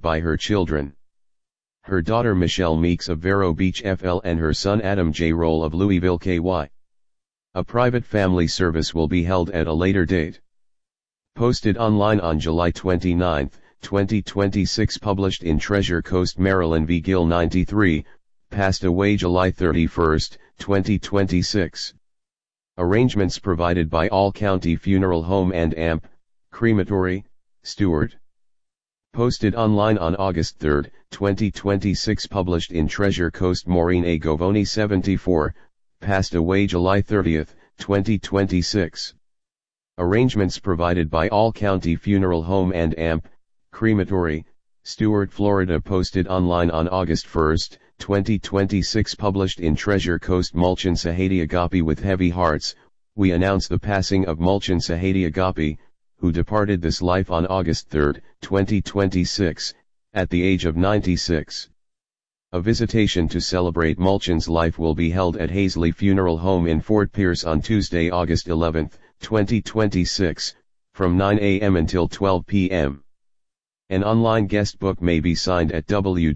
by her children. Her daughter Michelle Meeks of Vero Beach FL and her son Adam J. Roll of Louisville KY. A private family service will be held at a later date. Posted online on July 29, 2026. Published in Treasure Coast, Maryland v. Gill 93, passed away July 31, 2026. Arrangements provided by All County Funeral Home and AMP, Crematory, Stewart. Posted online on August 3, 2026. Published in Treasure Coast, Maureen A. Govoni 74, passed away July 30, 2026. Arrangements provided by All County Funeral Home and AMP, Crematory, Stewart, Florida. Posted online on August 1, 2026. Published in Treasure Coast, Mulchan Sahadi Agapi. With heavy hearts, we announce the passing of Mulchan Sahadi Agapi, who departed this life on August 3, 2026, at the age of 96. A visitation to celebrate Mulchan's life will be held at Hazley Funeral Home in Fort Pierce on Tuesday, August 11, 2026, from 9 a.m. until 12 p.m. An online guest book may be signed at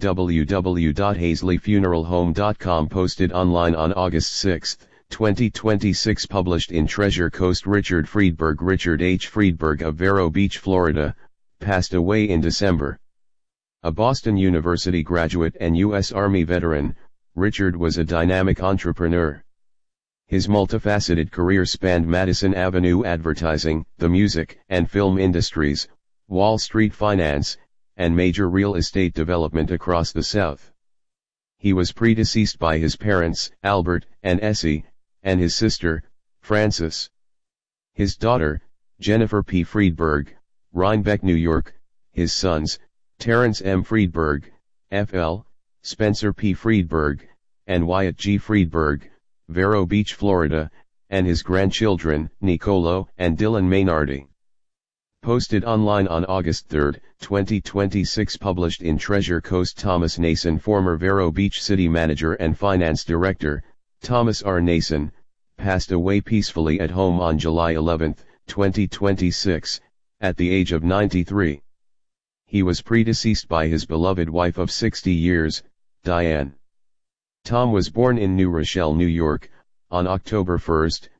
www.hazleyfuneralhome.com. Posted online on August 6, 2026. Published in Treasure Coast, Richard Friedberg. Richard H. Friedberg of Vero Beach, Florida, passed away in December. A Boston University graduate and U.S. Army veteran, Richard was a dynamic entrepreneur. His multifaceted career spanned Madison Avenue advertising, the music and film industries, Wall Street finance, and major real estate development across the South. He was predeceased by his parents, Albert and Essie, and his sister, Frances. His daughter, Jennifer P. Friedberg, Rhinebeck, New York, his sons, Terrence M. Friedberg, F.L., Spencer P. Friedberg, and Wyatt G. Friedberg, Vero Beach, Florida, and his grandchildren, Nicolo and Dylan Maynardi. Posted online on August 3, 2026. Published in Treasure Coast, Thomas Nason. Former Vero Beach City Manager and Finance Director, Thomas R. Nason, passed away peacefully at home on July 11, 2026, at the age of 93. He was predeceased by his beloved wife of 60 years, Diane. Tom was born in New Rochelle, New York, on October 1,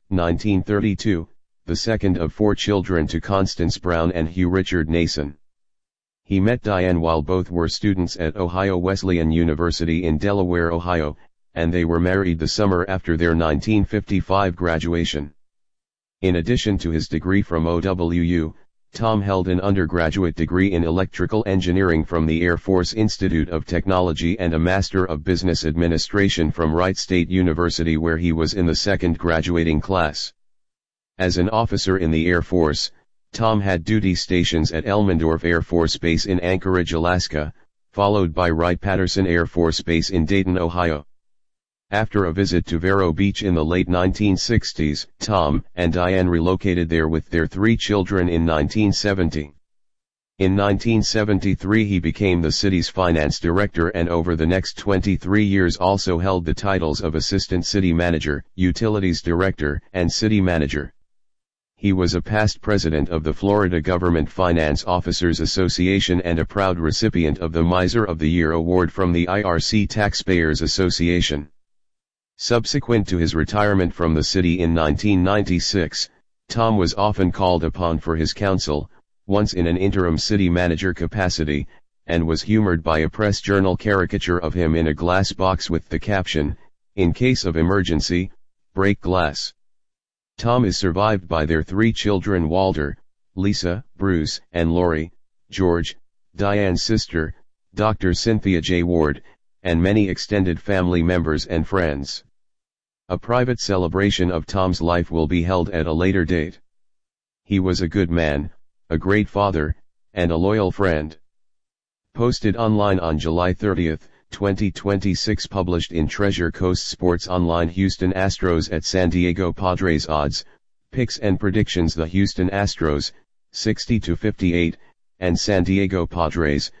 1932, the second of 4 children to Constance Brown and Hugh Richard Nason. He met Diane while both were students at Ohio Wesleyan University in Delaware, Ohio, and they were married the summer after their 1955 graduation. In addition to his degree from OWU, Tom held an undergraduate degree in electrical engineering from the Air Force Institute of Technology and a Master of Business Administration from Wright State University, where he was in the second graduating class. As an officer in the Air Force, Tom had duty stations at Elmendorf Air Force Base in Anchorage, Alaska, followed by Wright-Patterson Air Force Base in Dayton, Ohio. After a visit to Vero Beach in the late 1960s, Tom and Diane relocated there with their 3 children in 1970. In 1973 he became the city's finance director and over the next 23 years also held the titles of Assistant City Manager, Utilities Director, and City Manager. He was a past president of the Florida Government Finance Officers Association and a proud recipient of the Miser of the Year award from the IRC Taxpayers Association. Subsequent to his retirement from the city in 1996, Tom was often called upon for his counsel, once in an interim city manager capacity, and was humored by a press journal caricature of him in a glass box with the caption, "In case of emergency, break glass." Tom is survived by their 3 children: Walter, Lisa, Bruce, and Lori, George, Diane's sister, Dr. Cynthia J. Ward, and many extended family members and friends. A private celebration of Tom's life will be held at a later date. He was a good man, a great father, and a loyal friend. Posted online on July 30, 2026. Published in Treasure Coast Sports Online. Houston Astros at San Diego Padres. Odds, picks and predictions. The Houston Astros, 60-58, and San Diego Padres,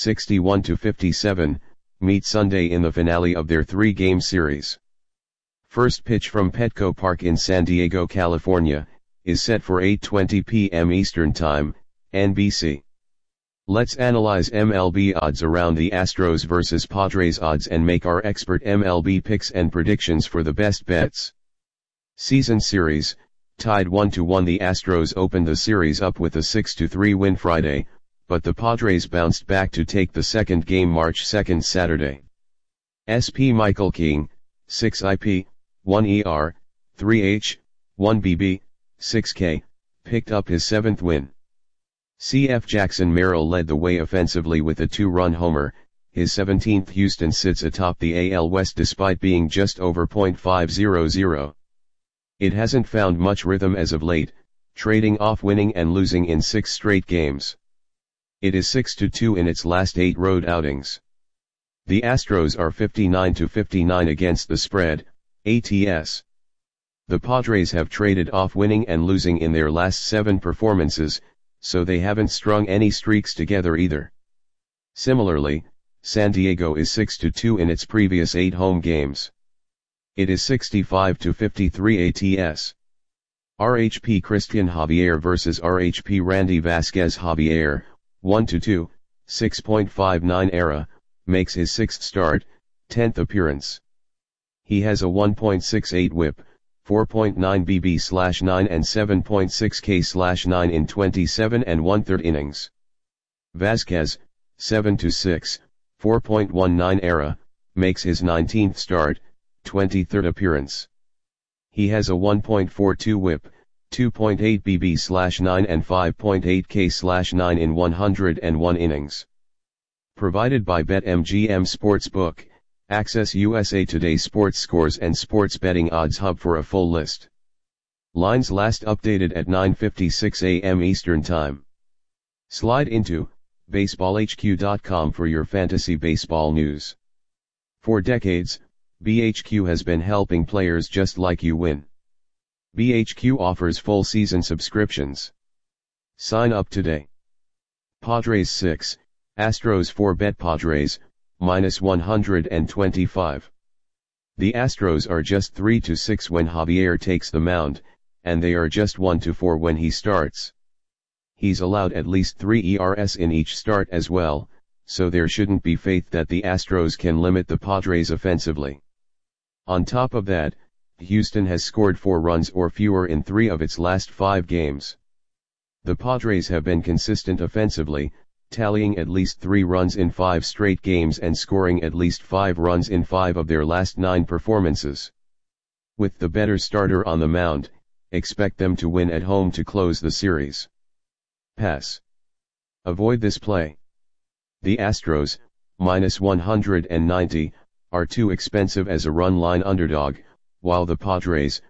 61-57, meet Sunday in the finale of their 3-game series. First pitch from Petco Park in San Diego, California, is set for 8:20 p.m. Eastern Time, NBC. Let's analyze MLB odds around the Astros vs Padres odds and make our expert MLB picks and predictions for the best bets. Season series, tied 1-1. The Astros opened the series up with a 6-3 win Friday, but the Padres bounced back to take the second game March 2nd Saturday. SP Michael King, 6 IP, 1 ER, 3 H, 1 BB, 6 K, picked up his 7th win. CF Jackson Merrill led the way offensively with a 2-run homer. His 17th. Houston sits atop the AL West despite being just over .500. It hasn't found much rhythm as of late, trading off winning and losing in 6 straight games. It is 6-2 in its last 8 road outings. The Astros are 59-59 against the spread, ATS. The Padres have traded off winning and losing in their last 7 performances, so they haven't strung any streaks together either. Similarly, San Diego is 6-2 in its previous 8 home games. It is 65-53 ATS. RHP Christian Javier vs RHP Randy Vasquez. Javier, 1-2, 6.59 ERA, makes his 6th start, 10th appearance. He has a 1.68 whip, 4.9 BB/9 and 7.6 K/9 in 27 1/3 innings. Vasquez, 7-6, 4.19 ERA, makes his 19th start, 23rd appearance. He has a 1.42 whip, 2.8 BB/9 and 5.8 K/9 in 101 innings. Provided by BetMGM Sportsbook. Access USA Today sports scores and sports betting odds hub for a full list. Lines last updated at 9:56 a.m. Eastern Time. Slide into baseballhq.com for your fantasy baseball news. For decades, BHQ has been helping players just like you win. BHQ offers full season subscriptions. Sign up today. Padres 6, Astros 4. Bet Padres, -125. The Astros are just 3-6 when Javier takes the mound, and they are just 1-4 when he starts. He's allowed at least 3 ERS in each start as well, so there shouldn't be faith that the Astros can limit the Padres offensively. On top of that, Houston has scored 4 runs or fewer in 3 of its last 5 games. The Padres have been consistent offensively, tallying at least 3 runs in 5 straight games and scoring at least 5 runs in 5 of their last 9 performances. With the better starter on the mound, expect them to win at home to close the series. Pass. Avoid this play. The Astros, -190, are too expensive as a run line underdog, while the Padres,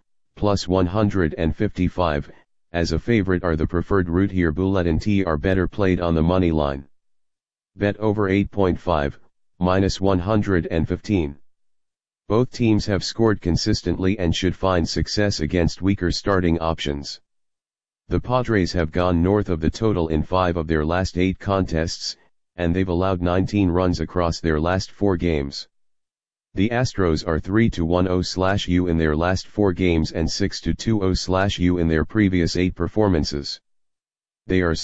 +155, as a favorite are the preferred route here. Bullet and T are better played on the money line. Bet over 8.5, -115. Both teams have scored consistently and should find success against weaker starting options. The Padres have gone north of the total in 5 of their last 8 contests, and they've allowed 19 runs across their last 4 games. The Astros are 3-1-0/U in their last 4 games and 6-2-0/U in their previous 8 performances. They are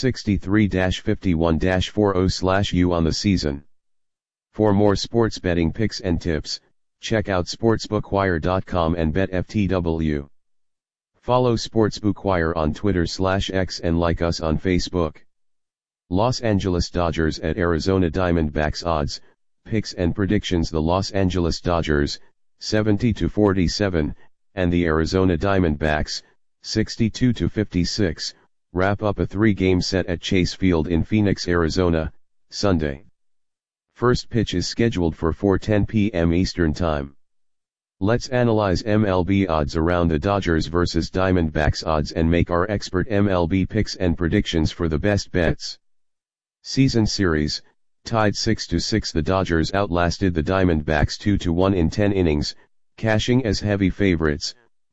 63-51-40/U on the season. For more sports betting picks and tips, check out sportsbookwire.com and BetFTW. Follow Sportsbookwire on Twitter/X and like us on Facebook. Los Angeles Dodgers at Arizona Diamondbacks odds, picks and predictions. The Los Angeles Dodgers, 70-47, and the Arizona Diamondbacks, 62-56, wrap up a 3-game set at Chase Field in Phoenix, Arizona, Sunday. First pitch is scheduled for 4:10 p.m. Eastern Time. Let's analyze MLB odds around the Dodgers vs Diamondbacks odds and make our expert MLB picks and predictions for the best bets. Season series, tied 6-6. The Dodgers outlasted the Diamondbacks 2-1 in 10 innings, cashing as heavy favorites,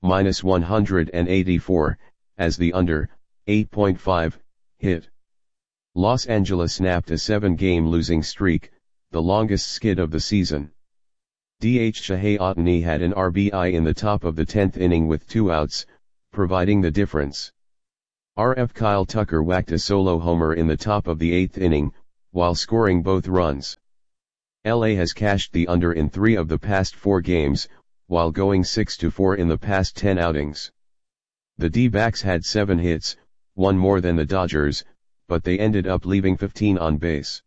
-184, as the under, 8.5, hit. Los Angeles snapped a 7-game losing streak, the longest skid of the season. DH Shohei Ohtani had an RBI in the top of the 10th inning with 2 outs, providing the difference. RF Kyle Tucker whacked a solo homer in the top of the 8th inning, while scoring both runs. LA has cashed the under in 3 of the past 4 games, while going 6-4 in the past 10 outings. The D-backs had 7 hits, 1 more than the Dodgers, but they ended up leaving 15 on base.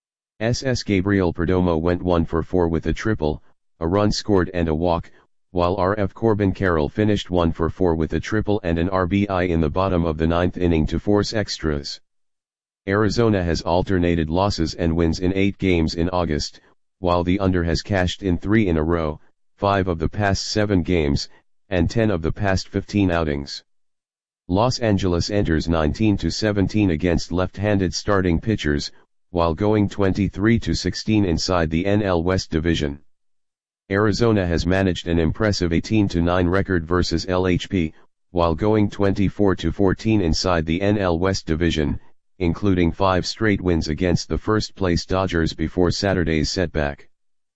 SS Gabriel Perdomo went 1 for 4 with a triple, a run scored and a walk, while RF Corbin Carroll finished 1 for 4 with a triple and an RBI in the bottom of the 9th inning to force extras. Arizona has alternated losses and wins in 8 games in August, while the under has cashed in 3 in a row, 5 of the past 7 games, and 10 of the past 15 outings. Los Angeles enters 19-17 against left-handed starting pitchers, while going 23-16 inside the NL West Division. Arizona has managed an impressive 18-9 record versus LHP, while going 24-14 inside the NL West Division, including 5 straight wins against the first-place Dodgers before Saturday's setback.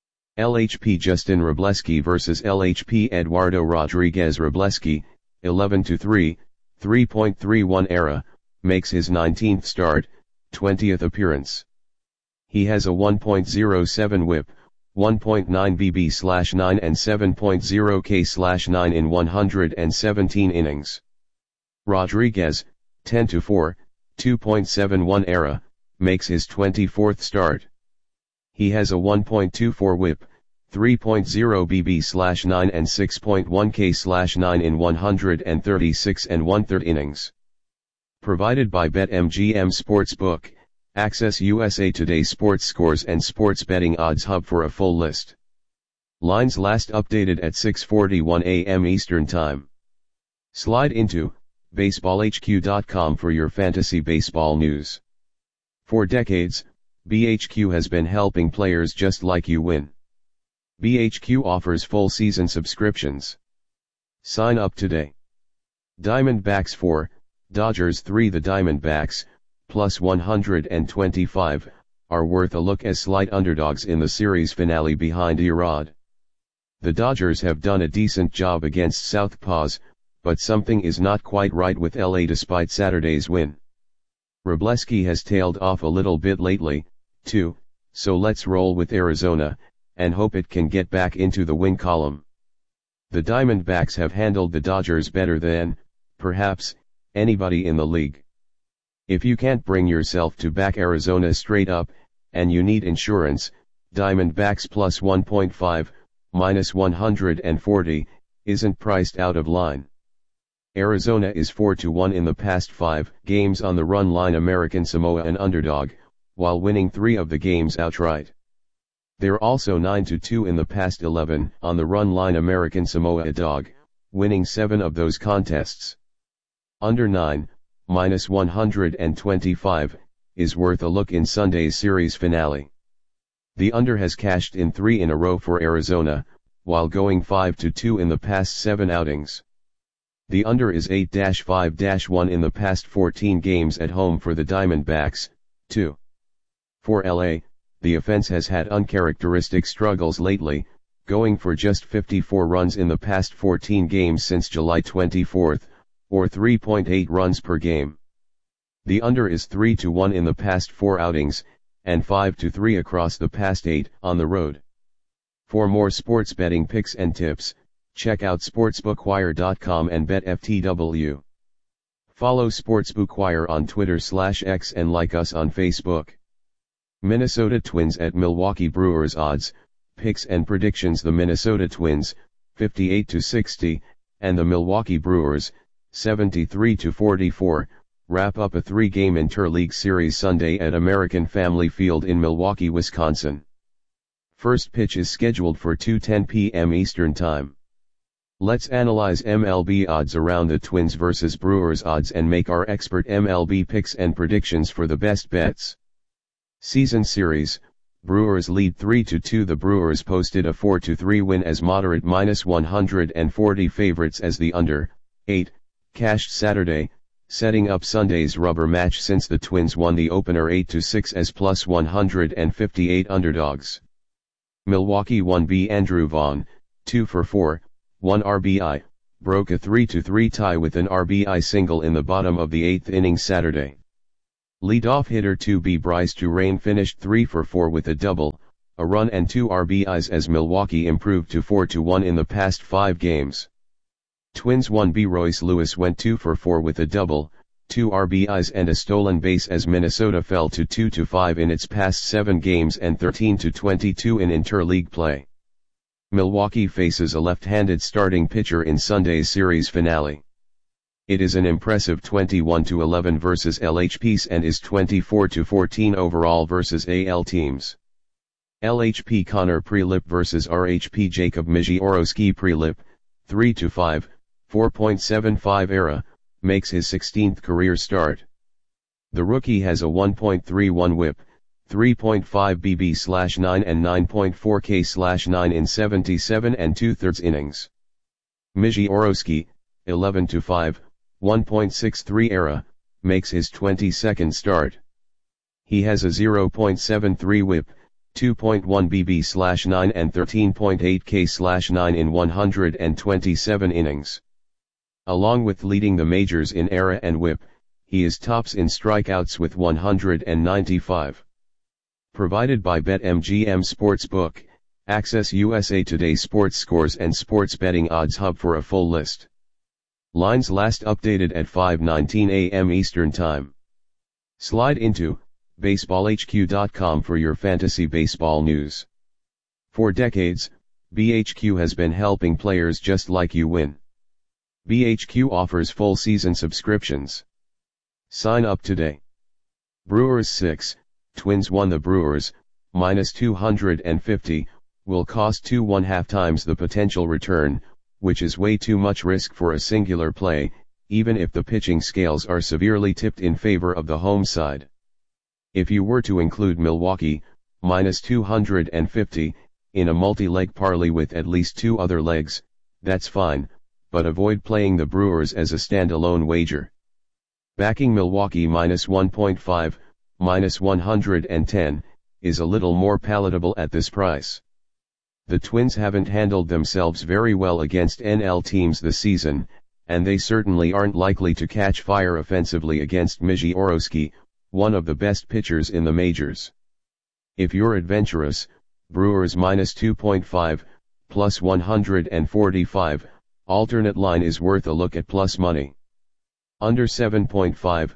LHP Justin Wroblewski versus LHP Eduardo Rodriguez. Wroblewski, 11-3, 3.31 ERA, makes his 19th start, 20th appearance. He has a 1.07 whip, 1.9 BB/9 and 7.0 K/9 in 117 innings. Rodriguez, 10-4, 2.71 ERA, makes his 24th start. He has a 1.24 whip, 3.0 BB/9 and 6.1 K/9 in 136 1/3 innings. Provided by BetMGM Sportsbook, access USA Today sports scores and sports betting odds hub for a full list. Lines last updated at 6:41 a.m. Eastern Time. Slide into baseballhq.com for your fantasy baseball news. For decades, BHQ has been helping players just like you win. BHQ offers full season subscriptions. Sign up today. Diamondbacks 4, Dodgers 3. The Diamondbacks, plus 125, are worth a look as slight underdogs in the series finale behind Erod. The Dodgers have done a decent job against Southpaws, but something is not quite right with LA despite Saturday's win. Wroblewski has tailed off a little bit lately, too, so let's roll with Arizona, and hope it can get back into the win column. The Diamondbacks have handled the Dodgers better than, perhaps, anybody in the league. If you can't bring yourself to back Arizona straight up, and you need insurance, Diamondbacks plus 1.5, minus 140, isn't priced out of line. Arizona is 4-1 in the past 5 games on the run line. American Samoa an underdog, while winning 3 of the games outright. They're also 9-2 in the past 11 on the run line. American Samoa a dog, winning 7 of those contests. Under 9, minus 125, is worth a look in Sunday's series finale. The under has cashed in 3 in a row for Arizona, while going 5-2 in the past 7 outings. The under is 8-5-1 in the past 14 games at home for the Diamondbacks, too. For LA, the offense has had uncharacteristic struggles lately, going for just 54 runs in the past 14 games since July 24, or 3.8 runs per game. The under is 3-1 in the past 4 outings, and 5-3 across the past 8 on the road. For more sports betting picks and tips, check out sportsbookwire.com and BetFTW. Follow Sportsbookwire on Twitter/X and like us on Facebook. Minnesota Twins at Milwaukee Brewers. Odds, picks and predictions. The Minnesota Twins, 58-60, and the Milwaukee Brewers, 73-44, wrap up a 3-game interleague series Sunday at American Family Field in Milwaukee, Wisconsin. First pitch is scheduled for 2:10 p.m. Eastern Time. Let's analyze MLB odds around the Twins versus Brewers odds and make our expert MLB picks and predictions for the best bets. Season series, Brewers lead 3-2. The Brewers posted a 4-3 win as moderate minus 140 favorites as the under, 8, cashed Saturday, setting up Sunday's rubber match since the Twins won the opener 8-6 as plus 158 underdogs. Milwaukee 1B Andrew Vaughn, 2 for 4, 1 RBI, broke a 3-3 tie with an RBI single in the bottom of the 8th inning Saturday. Leadoff hitter 2B Bryce Turang finished 3 for 4 with a double, a run and 2 RBIs as Milwaukee improved to 4-1 in the past 5 games. Twins 1B Royce Lewis went 2 for 4 with a double, 2 RBIs and a stolen base as Minnesota fell to 2-5 in its past 7 games and 13-22 in interleague play. Milwaukee faces a left-handed starting pitcher in Sunday's series finale. It is an impressive 21-11 versus LHPs and is 24-14 overall versus AL teams. LHP Connor Prielipp versus RHP Jacob Misiorowski. Prielipp, 3-5, 4.75 ERA, makes his 16th career start. The rookie has a 1.31 whip, 3.5 BB/9 and 9.4 K/9 in 77 and 2/3 innings. Misiorowski, 11-5, 1.63 ERA, makes his 22nd start. He has a 0.73 whip, 2.1 BB/9 and 13.8 K/9 in 127 innings. Along with leading the majors in ERA and whip, he is tops in strikeouts with 195. Provided by BetMGM Sportsbook, access USA Today sports scores and sports betting odds hub for a full list. Lines last updated at 5:19 a.m. Eastern Time. Slide into baseballhq.com for your fantasy baseball news. For decades, BHQ has been helping players just like you win. BHQ offers full season subscriptions. Sign up today. Brewers 6, Twins 1. The Brewers, -250, will cost 2.5 times the potential return, which is way too much risk for a singular play, even if the pitching scales are severely tipped in favor of the home side. If you were to include Milwaukee, -250, in a multi-leg parlay with at least 2 other legs, that's fine, but avoid playing the Brewers as a standalone wager. Backing Milwaukee -1.5, -110, is a little more palatable at this price. The Twins haven't handled themselves very well against NL teams this season, and they certainly aren't likely to catch fire offensively against Misiorowski, one of the best pitchers in the majors. If you're adventurous, Brewers -2.5, +145, alternate line is worth a look at plus money. Under 7.5,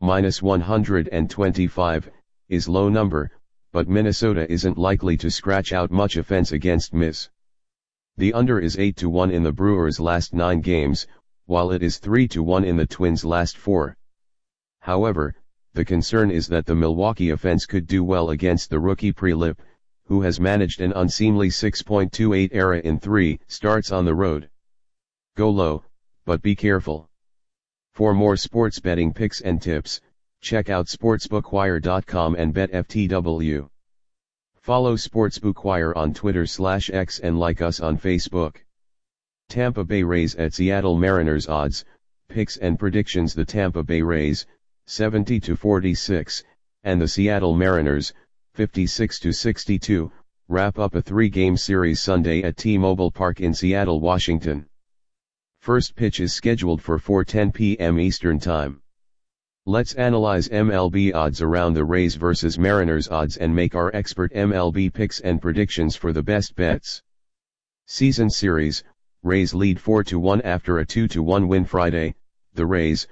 -125, is low number, but Minnesota isn't likely to scratch out much offense against Miss. The under is 8-1 in the Brewers' last 9 games, while it is 3-1 in the Twins' last 4. However, the concern is that the Milwaukee offense could do well against the rookie Prielipp, who has managed an unseemly 6.28 ERA in 3 starts on the road. Go low, but be careful. For more sports betting picks and tips, check out sportsbookwire.com and BetFTW. Follow Sportsbookwire on Twitter/X and like us on Facebook. Tampa Bay Rays at Seattle Mariners. Odds, picks and predictions. The Tampa Bay Rays, 70-46, and the Seattle Mariners, 56-62, wrap up a 3-game series Sunday at T-Mobile Park in Seattle, Washington. First pitch is scheduled for 4:10 p.m. Eastern Time. Let's analyze MLB odds around the Rays vs Mariners odds and make our expert MLB picks and predictions for the best bets. Season series, Rays lead 4-1 after a 2-1 win Friday. The Rays,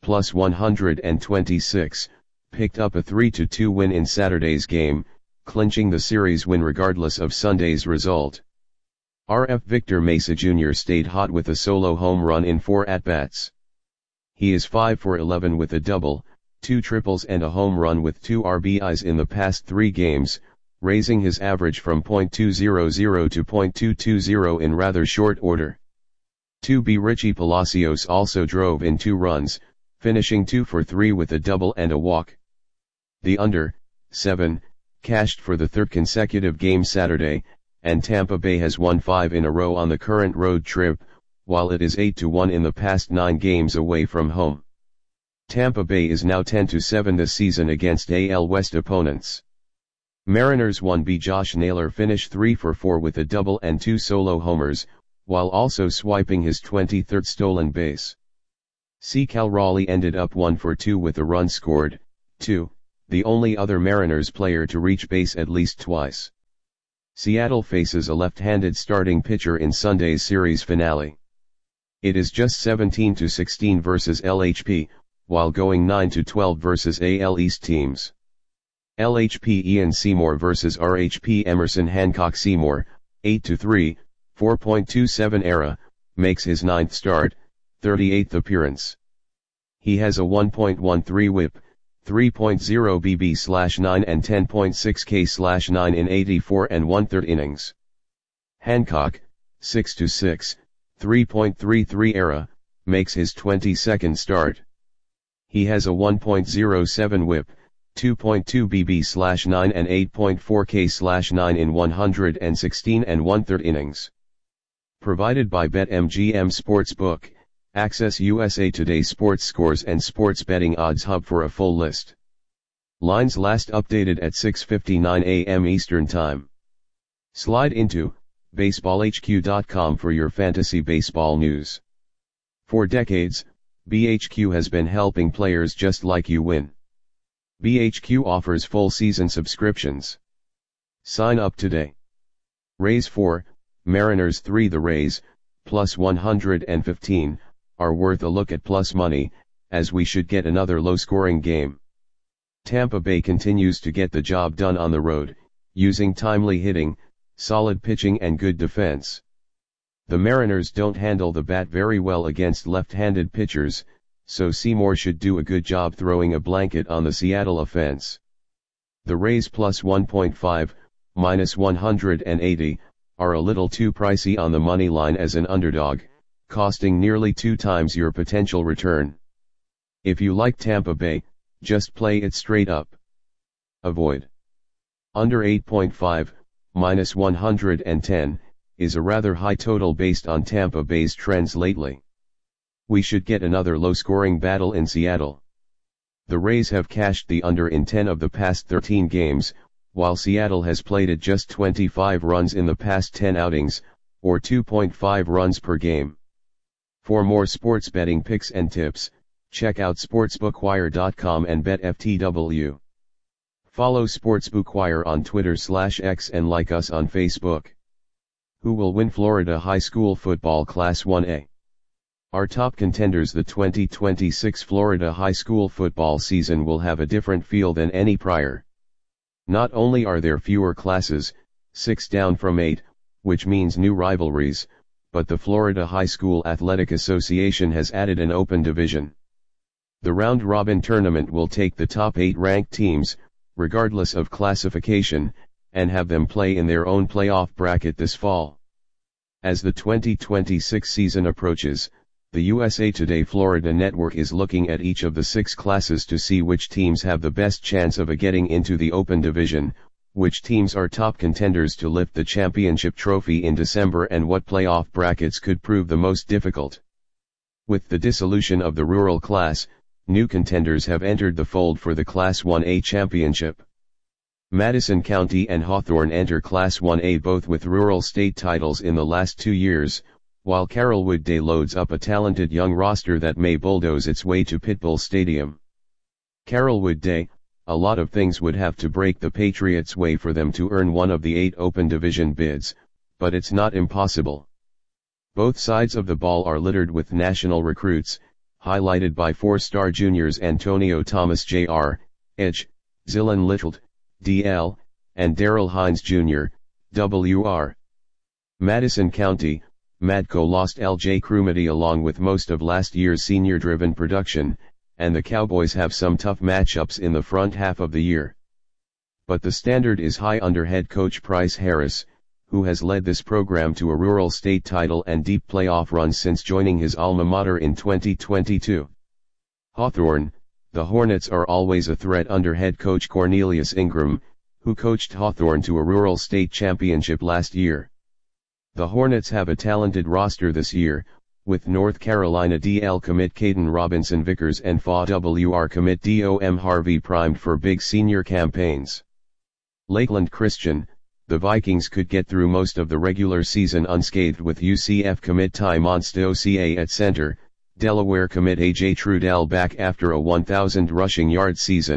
+126, picked up a 3-2 win in Saturday's game, clinching the series win regardless of Sunday's result. RF Victor Mesa Jr. stayed hot with a solo home run in 4 at-bats. He is 5 for 11 with a double, 2 triples and a home run with 2 RBIs in the past 3 games, raising his average from .200 to .220 in rather short order. 2B Richie Palacios also drove in 2 runs, finishing 2 for 3 with a double and a walk. The under, 7, cashed for the 3rd consecutive game Saturday, and Tampa Bay has won 5 in a row on the current road trip, while it is 8-1 in the past 9 games away from home. Tampa Bay is now 10-7 this season against AL West opponents. Mariners 1B Josh Naylor finished 3 for 4 with a double and 2 solo homers, while also swiping his 23rd stolen base. C. Cal Raleigh ended up 1 for 2 with a run scored, 2. The only other Mariners player to reach base at least twice. Seattle faces a left-handed starting pitcher in Sunday's series finale. It is just 17-16 versus LHP, while going 9-12 versus AL East teams. LHP Ian Seymour versus RHP Emerson Hancock Seymour, 8-3, 4.27 ERA, makes his 9th start, 38th appearance. He has a 1.13 whip, 3.0 BB/9 and 10.6 K/9 in 84 and 1/3 innings. Hancock, 6-6, 3.33 ERA, makes his 22nd start. He has a 1.07 whip, 2.2 BB/9 and 8.4 K/9 in 116 and 1/3 innings. Provided by BetMGM Sportsbook, access USA Today sports scores and sports betting odds hub for a full list. Lines last updated at 6:59 a.m. Eastern Time. Slide into baseballhq.com for your fantasy baseball news. For decades, BHQ has been helping players just like you win. BHQ offers full season subscriptions. Sign up today. Rays 4, Mariners 3. The Rays, plus 115, are worth a look at plus money, as we should get another low-scoring game. Tampa Bay continues to get the job done on the road, using timely hitting, solid pitching and good defense. The Mariners don't handle the bat very well against left-handed pitchers, so Seymour should do a good job throwing a blanket on the Seattle offense. The Rays plus 1.5, minus 180, are a little too pricey on the money line as an underdog, costing nearly 2 times your potential return. If you like Tampa Bay, just play it straight up. Avoid. Under 8.5, minus 110, is a rather high total based on Tampa Bay's trends lately. We should get another low-scoring battle in Seattle. The Rays have cashed the under in 10 of the past 13 games, while Seattle has played at just 25 runs in the past 10 outings, or 2.5 runs per game. For more sports betting picks and tips, check out sportsbookwire.com and BetFTW. Follow Sportsbookwire on Twitter/X and like us on Facebook. Who will win Florida High School Football Class 1A? Our top contenders. The 2026 Florida High School football season will have a different feel than any prior. Not only are there fewer classes, 6 down from 8, which means new rivalries, but the Florida High School Athletic Association has added an open division. The round-robin tournament will take the top 8 ranked teams, regardless of classification, and have them play in their own playoff bracket this fall. As the 2026 season approaches, the USA Today Florida Network is looking at each of the 6 classes to see which teams have the best chance of getting into the open division, which teams are top contenders to lift the championship trophy in December, and what playoff brackets could prove the most difficult. With the dissolution of the rural class, new contenders have entered the fold for the Class 1A championship. Madison County and Hawthorne enter Class 1A both with rural state titles in the last 2 years, while Carrollwood Day loads up a talented young roster that may bulldoze its way to Pitbull Stadium. Carrollwood Day, a lot of things would have to break the Patriots' way for them to earn one of the 8 open division bids, but it's not impossible. Both sides of the ball are littered with national recruits, highlighted by 4-star juniors Antonio Thomas Jr., Edge, Zillan Little, DL, and Darrell Hines Jr., WR. Madison County, Madco lost LJ Crumity along with most of last year's senior-driven production, and the Cowboys have some tough matchups in the front half of the year. But the standard is high under head coach Price Harris, who has led this program to a rural state title and deep playoff runs since joining his alma mater in 2022. Hawthorne, the Hornets are always a threat under head coach Cornelius Ingram, who coached Hawthorne to a rural state championship last year. The Hornets have a talented roster this year, with North Carolina DL commit Caden Robinson Vickers and FA WR commit DOM Harvey primed for big senior campaigns. Lakeland Christian, the Vikings could get through most of the regular season unscathed with UCF commit Ty Monstoca at center, Delaware commit AJ Trudell back after a 1,000 rushing yard season,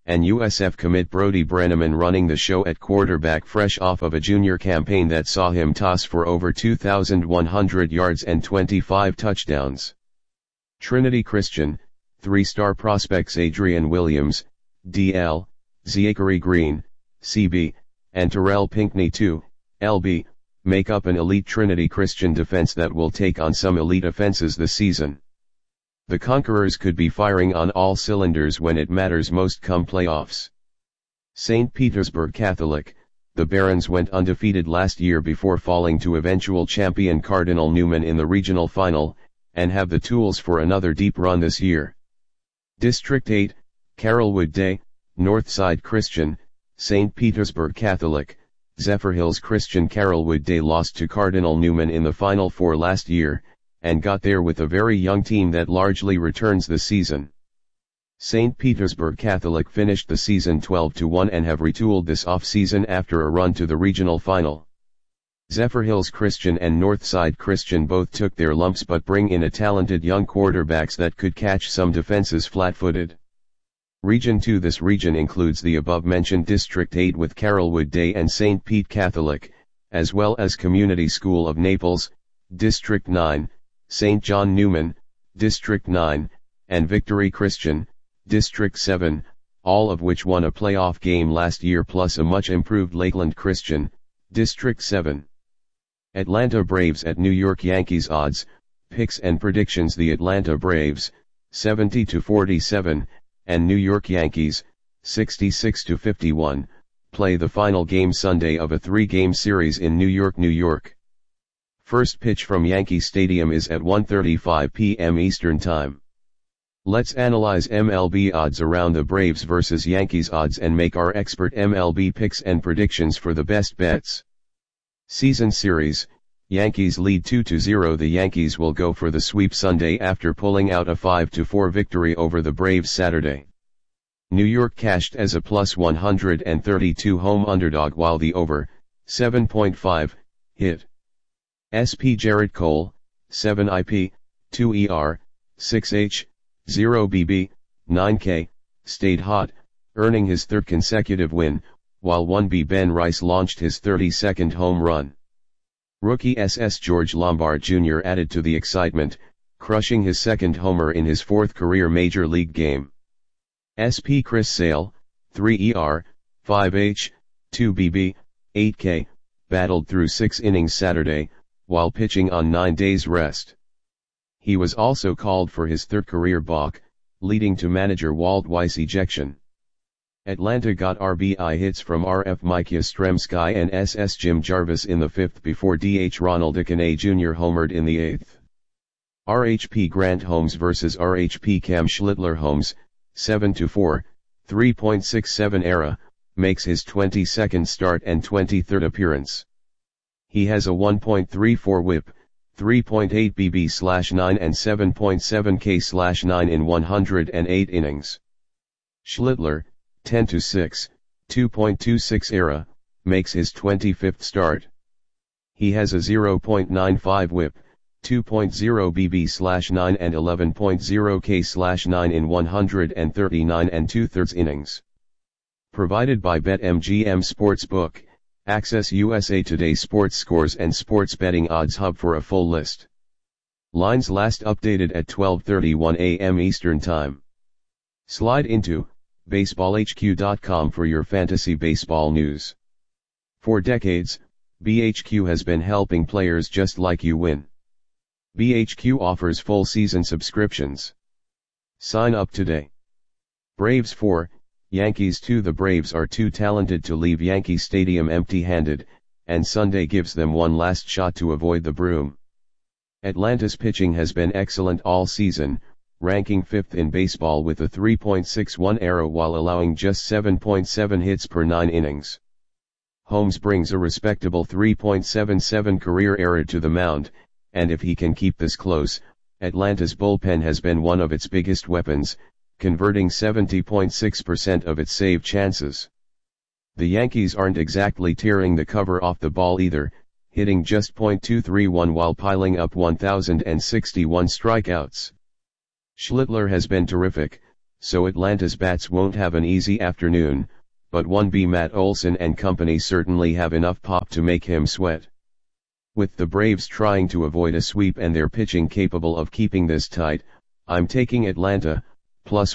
and USF commit Brody Brenneman running the show at quarterback fresh off of a junior campaign that saw him toss for over 2,100 yards and 25 touchdowns. Trinity Christian, 3-star prospects Adrian Williams, DL, Zachary Green, CB, and Terrell Pinkney 2, LB, make up an elite Trinity Christian defense that will take on some elite offenses this season. The Conquerors could be firing on all cylinders when it matters most come playoffs. St. Petersburg Catholic, the Barons went undefeated last year before falling to eventual champion Cardinal Newman in the regional final, and have the tools for another deep run this year. District 8, Carrollwood Day, Northside Christian, St. Petersburg Catholic, Zephyrhills Christian. Carrollwood Day lost to Cardinal Newman in the Final Four last year, and got there with a very young team that largely returns this season. St. Petersburg Catholic finished the season 12-1 and have retooled this off-season after a run to the regional final. Zephyrhills Christian and Northside Christian both took their lumps but bring in a talented young quarterbacks that could catch some defenses flat-footed. Region 2. This region includes the above-mentioned District 8 with Carrollwood Day and St. Pete Catholic, as well as Community School of Naples, District 9, St. John Newman, District 9, and Victory Christian, District 7, all of which won a playoff game last year plus a much improved Lakeland Christian, District 7. Atlanta Braves at New York Yankees. Odds, picks and predictions. The Atlanta Braves, 70-47, and New York Yankees, 66-51, play the final game Sunday of a 3-game series in New York, New York. First pitch from Yankee Stadium is at 1:35 p.m. Eastern Time. Let's analyze MLB odds around the Braves vs Yankees odds and make our expert MLB picks and predictions for the best bets. Season series, Yankees lead 2-0. The Yankees will go for the sweep Sunday after pulling out a 5-4 victory over the Braves Saturday. New York cashed as a plus 132 home underdog while the over, 7.5, hit. SP Jarrett Cole, 7 IP, 2 ER, 6H, 0 BB, 9K, stayed hot, earning his third consecutive win, while 1B Ben Rice launched his 32nd home run. Rookie SS George Lombard Jr. added to the excitement, crushing his second homer in his fourth career major league game. SP Chris Sale, 3 ER, 5H, 2 BB, 8K, battled through 6 innings Saturday, while pitching on 9 days rest. He was also called for his third career balk, leading to manager Walt Weiss ejection. Atlanta got RBI hits from RF Mike Yastrzemski and SS Jim Jarvis in the 5th before DH Ronald Acuna Jr. homered in the 8th. RHP Grant Holmes vs RHP Cam Schlittler. Holmes, 7-4, 3.67 ERA, makes his 22nd start and 23rd appearance. He has a 1.34 whip, 3.8 BB/9 and 7.7 K/9 in 108 innings. Schlittler, 10-6, 2.26 ERA, makes his 25th start. He has a 0.95 whip, 2.0 BB/9 and 11.0 K/9 in 139 2/3 innings. Provided by BetMGM Sportsbook. Access USA Today sports scores and sports betting odds hub for a full list. Lines last updated at 12:31 a.m. Eastern Time. Slide into baseballhq.com for your fantasy baseball news. For decades, BHQ has been helping players just like you win. BHQ offers full season subscriptions. Sign up today. Braves 4, Yankees 2. The Braves are too talented to leave Yankee Stadium empty-handed, and Sunday gives them one last shot to avoid the broom. Atlanta's pitching has been excellent all season, ranking 5th in baseball with a 3.61 ERA while allowing just 7.7 hits per 9 innings. Holmes brings a respectable 3.77 career ERA to the mound, and if he can keep this close, Atlanta's bullpen has been one of its biggest weapons, converting 70.6% of its save chances. The Yankees aren't exactly tearing the cover off the ball either, hitting just .231 while piling up 1,061 strikeouts. Schlittler has been terrific, so Atlanta's bats won't have an easy afternoon, but 1B Matt Olson and company certainly have enough pop to make him sweat. With the Braves trying to avoid a sweep and their pitching capable of keeping this tight, I'm taking Atlanta, plus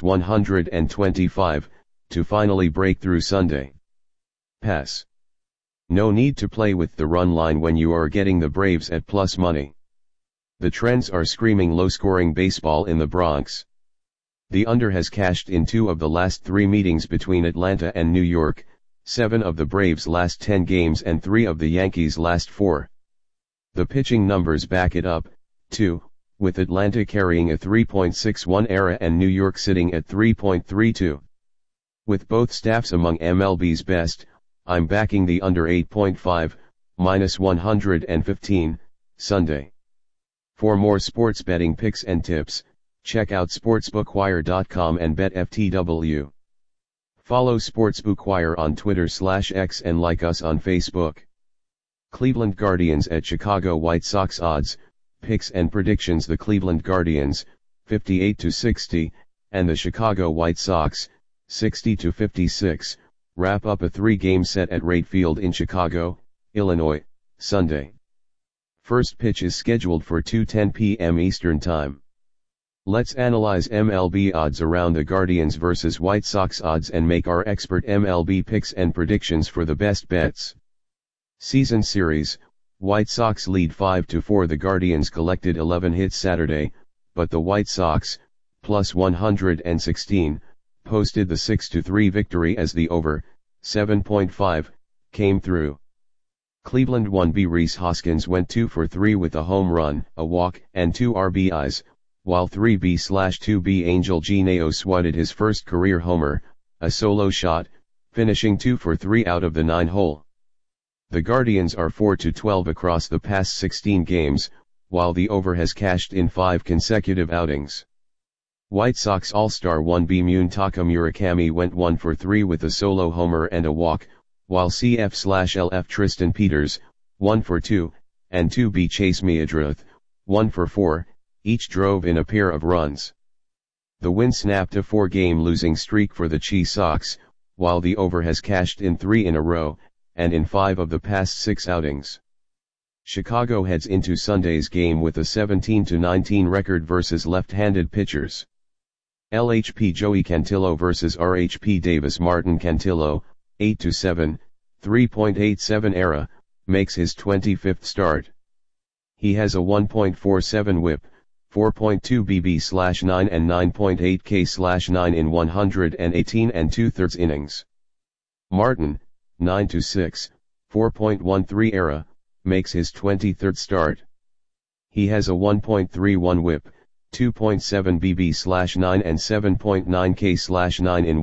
125, to finally break through Sunday. Pass. No need to play with the run line when you are getting the Braves at plus money. The trends are screaming low-scoring baseball in the Bronx. The under has cashed in 2 of the last 3 meetings between Atlanta and New York, 7 of the Braves' last 10 games and 3 of the Yankees' last 4. The pitching numbers back it up, too, with Atlanta carrying a 3.61 ERA and New York sitting at 3.32. With both staffs among MLB's best, I'm backing the under 8.5, minus 115, Sunday. For more sports betting picks and tips, check out sportsbookwire.com and BetFTW. Follow Sportsbookwire on Twitter/X and like us on Facebook. Cleveland Guardians at Chicago White Sox odds, picks and predictions. The Cleveland Guardians, 58-60, and the Chicago White Sox, 60-56, wrap up a 3-game set at Wright Field in Chicago, Illinois, Sunday. First pitch is scheduled for 2:10 p.m. Eastern Time. Let's analyze MLB odds around the Guardians versus White Sox odds and make our expert MLB picks and predictions for the best bets. Season series, White Sox lead 5-4. The Guardians collected 11 hits Saturday, but the White Sox, plus 116, posted the 6-3 victory as the over, 7.5, came through. Cleveland 1B Rhys Hoskins went 2 for 3 with a home run, a walk, and 2 RBIs, while 3B/2B Angel Genao swatted his first career homer, a solo shot, finishing 2 for 3 out of the 9-hole. The Guardians are 4-12 across the past 16 games, while the over has cashed in 5 consecutive outings. White Sox All-Star 1B Munetaka Murakami went 1 for 3 with a solo homer and a walk, while CF/LF Tristan Peters, 1 for 2, and 2B Chase Meadrath, 1 for 4, each drove in a pair of runs. The win snapped a 4-game losing streak for the Chi Sox, while the over has cashed in 3 in a row, and in 5 of the past 6 outings. Chicago heads into Sunday's game with a 17-19 record versus left-handed pitchers. LHP Joey Cantillo versus RHP Davis. Martin Cantillo, 8-7, 3.87 ERA, makes his 25th start. He has a 1.47 WHIP, 4.2 BB/9 and 9.8 K/9 in 118 2/3 innings. Martin, 9-6, 4.13 ERA, makes his 23rd start. He has a 1.31 WHIP, 2.7 BB/9 and 7.9 K/9 in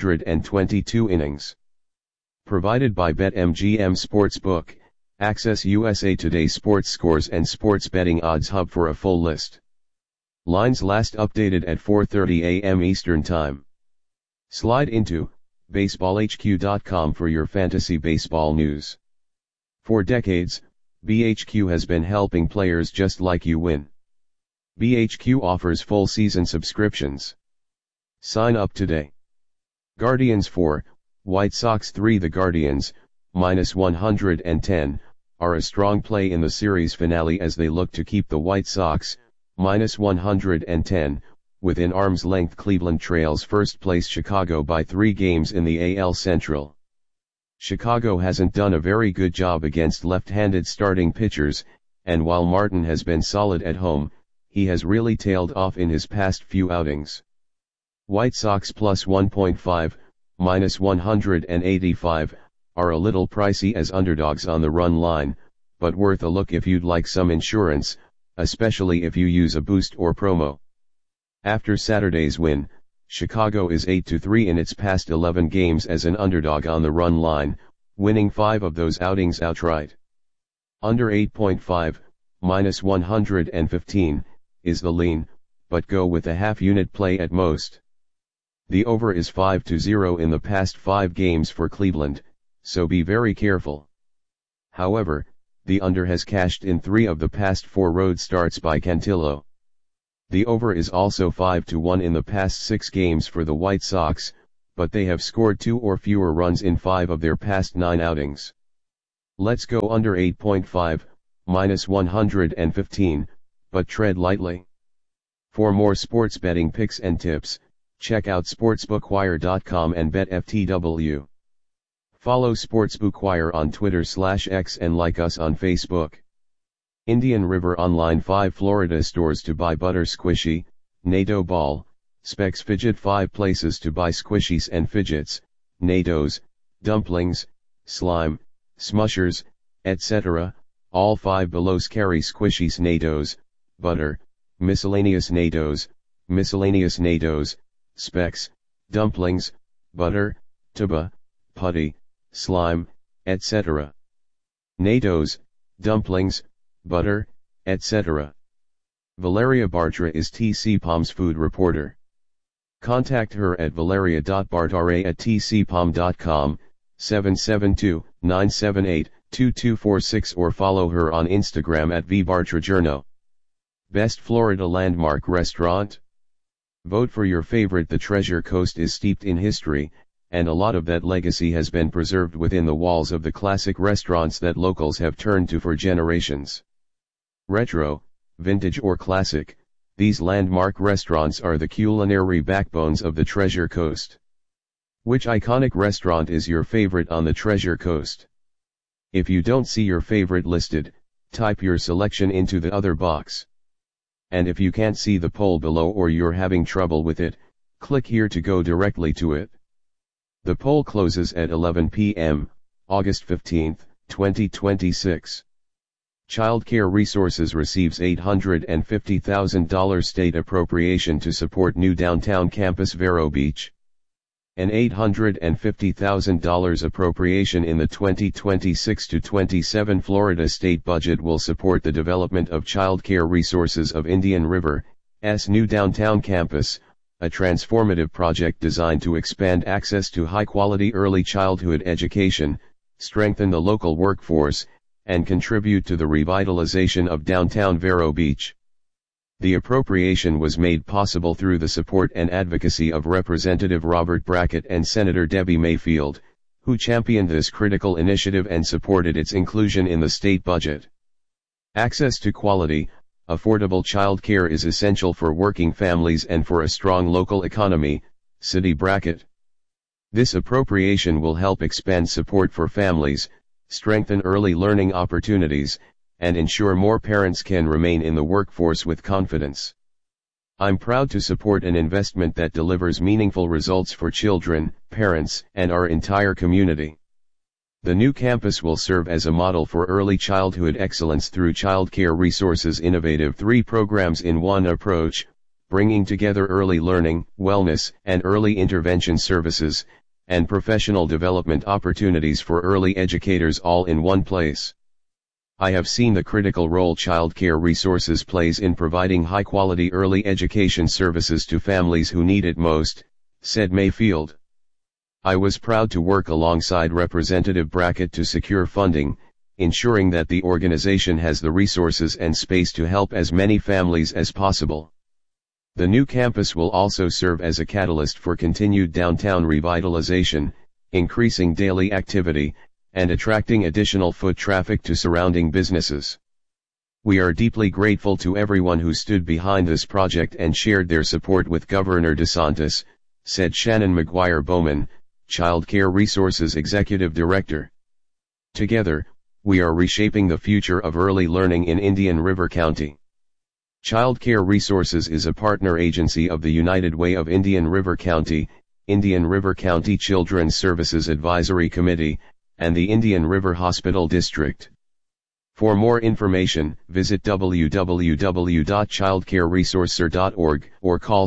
122 innings. Provided by BetMGM Sportsbook, access USA Today sports scores and sports betting odds hub for a full list. Lines last updated at 4:30 a.m. Eastern Time. Slide into BaseballHQ.com for your fantasy baseball news. For decades, BHQ has been helping players just like you win. BHQ offers full season subscriptions. Sign up today. Guardians 4, White Sox 3. The Guardians, minus 110, are a strong play in the series finale as they look to keep the White Sox, minus 110, within arm's length. Cleveland trails first place Chicago by 3 games in the AL Central. Chicago hasn't done a very good job against left-handed starting pitchers, and while Martin has been solid at home, he has really tailed off in his past few outings. White Sox plus 1.5, minus 185, are a little pricey as underdogs on the run line, but worth a look if you'd like some insurance, especially if you use a boost or promo. After Saturday's win, Chicago is 8-3 in its past 11 games as an underdog on the run line, winning 5 of those outings outright. Under 8.5, minus 115, is the lean, but go with a half-unit play at most. The over is 5-0 in the past 5 games for Cleveland, so be very careful. However, the under has cashed in 3 of the past 4 road starts by Cantillo. The over is also 5-1 in the past 6 games for the White Sox, but they have scored 2 or fewer runs in 5 of their past 9 outings. Let's go under 8.5, -115, but tread lightly. For more sports betting picks and tips, check out sportsbookwire.com and BetFTW. Follow Sportsbookwire on Twitter/X and like us on Facebook. Indian River Online 5 Florida stores to buy butter squishy, NATO ball, Specs Fidget 5 places to buy squishies and fidgets, NATOs, dumplings, slime, smushers, etc. All 5 belows carry squishies NATOs, butter, miscellaneous NATOs, specs, dumplings, butter, tuba, putty, slime, etc. NATOs, dumplings, butter, etc. Valeria Bartra is TCPOM's food reporter. Contact her at valeria.bartra@tcpom.com, 772-978-2246 or follow her on Instagram at vbartrajourno. Best Florida Landmark Restaurant? Vote for your favorite. The Treasure Coast is steeped in history, and a lot of that legacy has been preserved within the walls of the classic restaurants that locals have turned to for generations. Retro, vintage or classic, these landmark restaurants are the culinary backbones of the Treasure Coast. Which iconic restaurant is your favorite on the Treasure Coast? If you don't see your favorite listed, type your selection into the other box. And if you can't see the poll below or you're having trouble with it, click here to go directly to it. The poll closes at 11 p.m., August 15, 2026. Child Care Resources receives $850,000 state appropriation to support new downtown campus Vero Beach. An $850,000 appropriation in the 2026-27 Florida state budget will support the development of Child Care Resources of Indian River's new downtown campus, a transformative project designed to expand access to high-quality early childhood education, strengthen the local workforce, and contribute to the revitalization of downtown Vero Beach. The appropriation was made possible through the support and advocacy of Representative Robert Brackett and Senator Debbie Mayfield, who championed this critical initiative and supported its inclusion in the state budget. Access to quality, affordable child care is essential for working families and for a strong local economy, City Brackett. This appropriation will help expand support for families, strengthen early learning opportunities, and ensure more parents can remain in the workforce with confidence. I'm proud to support an investment that delivers meaningful results for children, parents, and our entire community. The new campus will serve as a model for early childhood excellence through Child Care Resources' innovative 3 programs in 1 approach, bringing together early learning, wellness, and early intervention services, and professional development opportunities for early educators all in one place. I have seen the critical role Child Care Resources plays in providing high-quality early education services to families who need it most, said Mayfield. I was proud to work alongside Representative Brackett to secure funding, ensuring that the organization has the resources and space to help as many families as possible. The new campus will also serve as a catalyst for continued downtown revitalization, increasing daily activity, and attracting additional foot traffic to surrounding businesses. We are deeply grateful to everyone who stood behind this project and shared their support with Governor DeSantis, said Shannon McGuire Bowman, Child Care Resources Executive Director. Together, we are reshaping the future of early learning in Indian River County. Child Care Resources is a partner agency of the United Way of Indian River County, Indian River County Children's Services Advisory Committee, and the Indian River Hospital District. For more information, visit www.childcareresourcer.org or call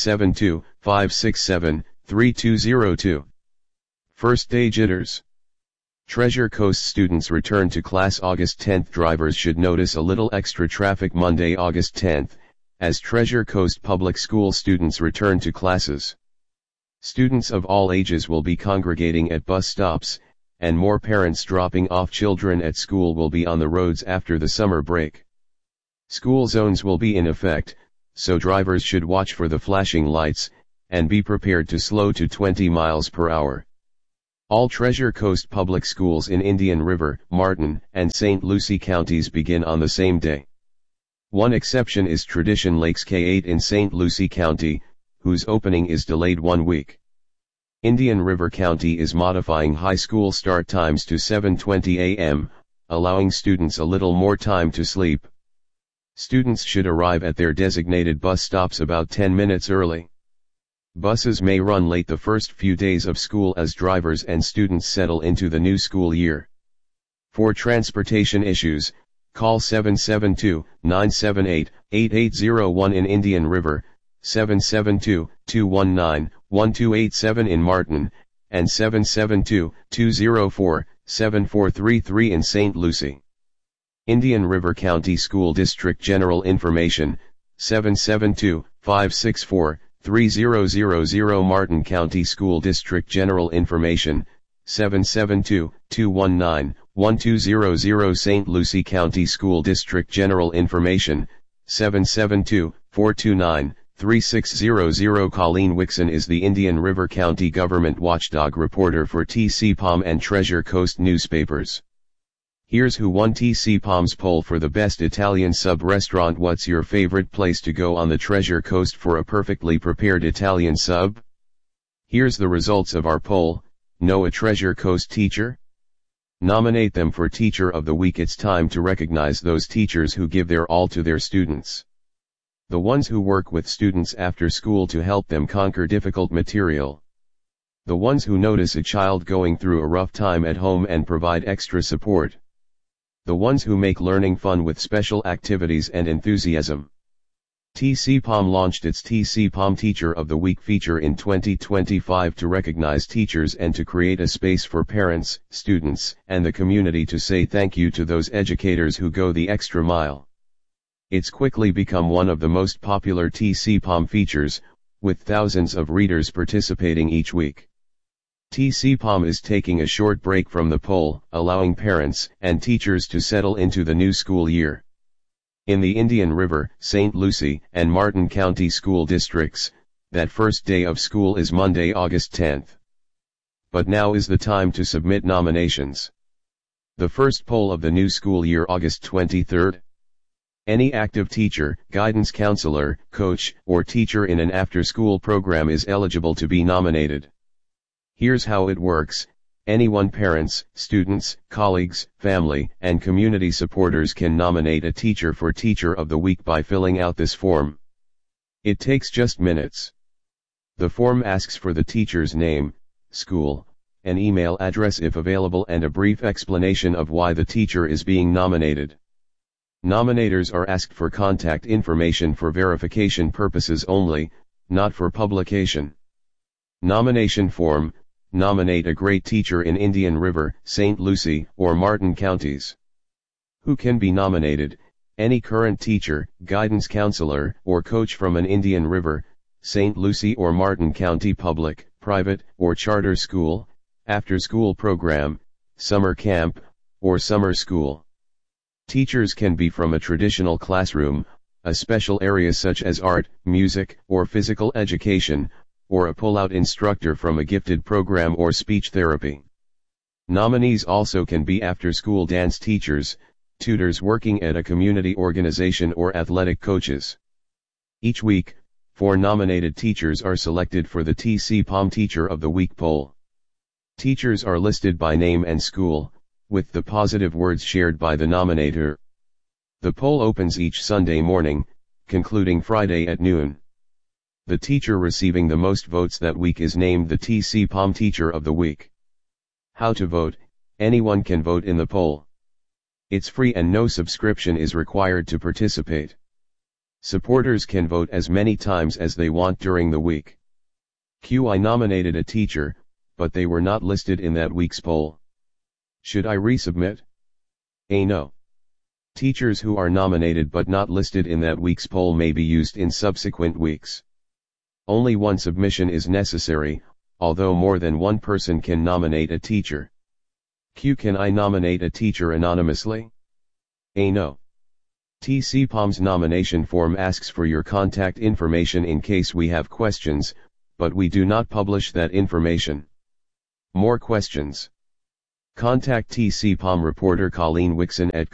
772-567-3202. First Day Jitters. Treasure Coast students return to class August 10. Drivers should notice a little extra traffic Monday, August 10, as Treasure Coast Public School students return to classes. Students of all ages will be congregating at bus stops, and more parents dropping off children at school will be on the roads after the summer break. School zones will be in effect, so drivers should watch for the flashing lights, and be prepared to slow to 20 miles per hour. All Treasure Coast public schools in Indian River, Martin, and St. Lucie counties begin on the same day. One exception is Tradition Lakes K-8 in St. Lucie County, whose opening is delayed 1 week. Indian River County is modifying high school start times to 7:20 a.m., allowing students a little more time to sleep. Students should arrive at their designated bus stops about 10 minutes early. Buses may run late the first few days of school as drivers and students settle into the new school year. For transportation issues, call 772-978-8801 in Indian River, 772-219-1287 in Martin, and 772-204-7433 in St. Lucie. Indian River County School District General Information, 772-564-3000 Martin County School District General Information, 772-219-1200 St. Lucie County School District General Information, 772-429-3600 Colleen Wixon is the Indian River County Government Watchdog reporter for TC-POM and Treasure Coast newspapers. Here's who won TC-POM's poll for the best Italian sub-restaurant. What's your favorite place to go on the Treasure Coast for a perfectly prepared Italian sub? Here's the results of our poll. Know a Treasure Coast teacher? Nominate them for Teacher of the Week. It's time to recognize those teachers who give their all to their students. The ones who work with students after school to help them conquer difficult material. The ones who notice a child going through a rough time at home and provide extra support. The ones who make learning fun with special activities and enthusiasm. TC-POM launched its TC-POM Teacher of the Week feature in 2025 to recognize teachers and to create a space for parents, students, and the community to say thank you to those educators who go the extra mile. It's quickly become one of the most popular TC-POM features, with thousands of readers participating each week. TC-POM is taking a short break from the poll, allowing parents and teachers to settle into the new school year. In the Indian River, St. Lucie, and Martin County school districts, that first day of school is Monday, August 10th. But now is the time to submit nominations. The first poll of the new school year, August 23rd. Any active teacher, guidance counselor, coach, or teacher in an after-school program is eligible to be nominated. Here's how it works. Anyone, parents, students, colleagues, family, and community supporters can nominate a teacher for Teacher of the Week by filling out this form. It takes just minutes. The form asks for the teacher's name, school, an email address if available, and a brief explanation of why the teacher is being nominated. Nominators are asked for contact information for verification purposes only, not for publication. Nomination form. Nominate a great teacher in Indian River, St. Lucie, or Martin counties. Who can be nominated? Any current teacher, guidance counselor, or coach from an Indian River, St. Lucie or Martin County public, private, or charter school, after-school program, summer camp, or summer school. Teachers can be from a traditional classroom, a special area such as art, music, or physical education, or a pull-out instructor from a gifted program or speech therapy. Nominees also can be after-school dance teachers, tutors working at a community organization, or athletic coaches. Each week, 4 nominated teachers are selected for the TC-POM Teacher of the Week poll. Teachers are listed by name and school, with the positive words shared by the nominator. The poll opens each Sunday morning, concluding Friday at noon. The teacher receiving the most votes that week is named the TC-POM Teacher of the Week. How to vote? Anyone can vote in the poll. It's free and no subscription is required to participate. Supporters can vote as many times as they want during the week. I nominated a teacher, but they were not listed in that week's poll. Should I resubmit? No. Teachers who are nominated but not listed in that week's poll may be used in subsequent weeks. Only one submission is necessary, although more than one person can nominate a teacher. Can I nominate a teacher anonymously? No. TC Palm's nomination form asks for your contact information in case we have questions, but we do not publish that information. More questions? Contact TC Palm reporter Colleen Wixon at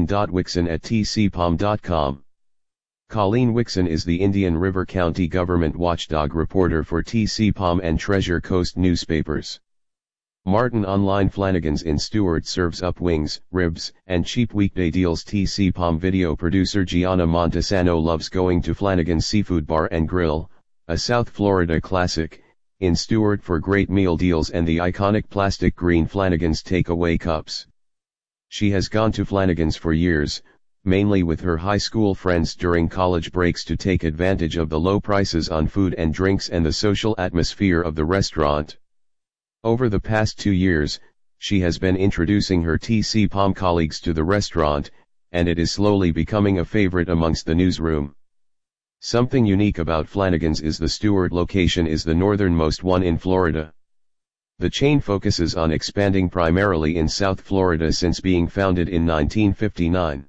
colleen.wixon@tcpalm.com. Colleen Wixon is the Indian River County government watchdog reporter for TC Palm and Treasure Coast newspapers. Martin Online Flanagan's in Stuart serves up wings, ribs, and cheap weekday deals. TC Palm video producer Gianna Montesano loves going to Flanagan's Seafood Bar and Grill, a South Florida classic, in Stuart for great meal deals and the iconic plastic green Flanagan's takeaway cups. She has gone to Flanagan's for years, mainly with her high school friends during college breaks to take advantage of the low prices on food and drinks and the social atmosphere of the restaurant. Over the past 2 years, she has been introducing her TC Palm colleagues to the restaurant, and it is slowly becoming a favorite amongst the newsroom. Something unique about Flanagan's is the Stuart location is the northernmost one in Florida. The chain focuses on expanding primarily in South Florida since being founded in 1959.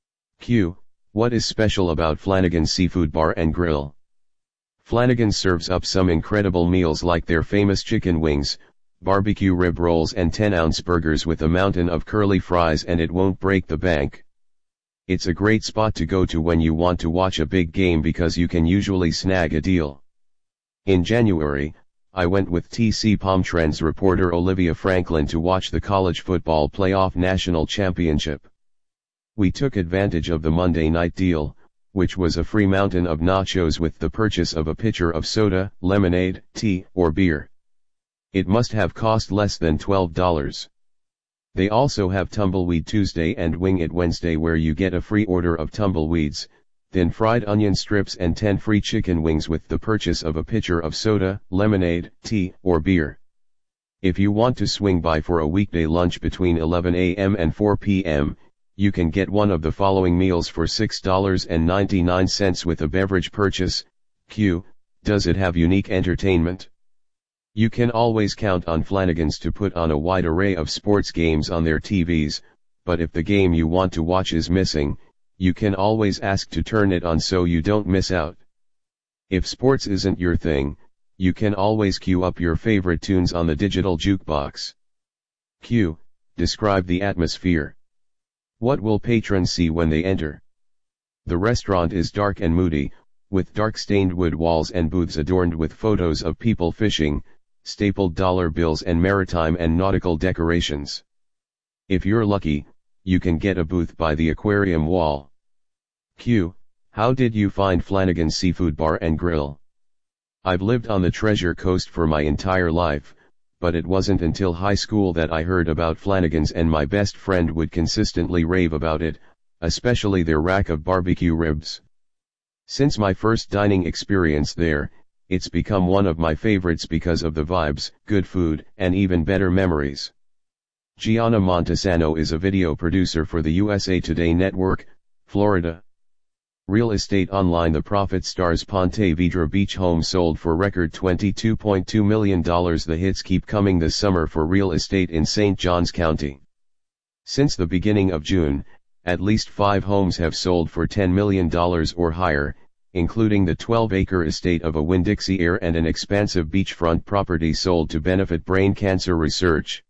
Q. What is special about Flanagan's Seafood Bar and Grill? Flanagan's serves up some incredible meals like their famous chicken wings, barbecue rib rolls and 10-ounce burgers with a mountain of curly fries, and it won't break the bank. It's a great spot to go to when you want to watch a big game because you can usually snag a deal. In January, I went with TC Palm Trends reporter Olivia Franklin to watch the college football playoff national championship. We took advantage of the Monday night deal, which was a free mountain of nachos with the purchase of a pitcher of soda, lemonade, tea, or beer. It must have cost less than $12. They also have Tumbleweed Tuesday and Wing It Wednesday, where you get a free order of tumbleweeds, then fried onion strips and 10 free chicken wings with the purchase of a pitcher of soda, lemonade, tea, or beer. If you want to swing by for a weekday lunch between 11 a.m. and 4 p.m., you can get one of the following meals for $6.99 with a beverage purchase. Q. Does it have unique entertainment? You can always count on Flanagan's to put on a wide array of sports games on their TVs, but if the game you want to watch is missing, you can always ask to turn it on so you don't miss out. If sports isn't your thing, you can always queue up your favorite tunes on the digital jukebox. Q. Describe the atmosphere. What will patrons see when they enter? The restaurant is dark and moody, with dark stained wood walls and booths adorned with photos of people fishing, stapled dollar bills and maritime and nautical decorations. If you're lucky, you can get a booth by the aquarium wall. Q. How did you find Flanagan's Seafood Bar and Grill? I've lived on the Treasure Coast for my entire life, but it wasn't until high school that I heard about Flanagan's, and my best friend would consistently rave about it, especially their rack of barbecue ribs. Since my first dining experience there, it's become one of my favorites because of the vibes, good food, and even better memories. Gianna Montesano is a video producer for the USA Today Network, Florida. Real Estate Online. The Prophet stars Ponte Vedra Beach home sold for record $22.2 million. The hits keep coming this summer for real estate in St. Johns County. Since the beginning of June, at least 5 homes have sold for $10 million or higher, including the 12-acre estate of a Winn-Dixie heir and an expansive beachfront property sold to benefit brain cancer research.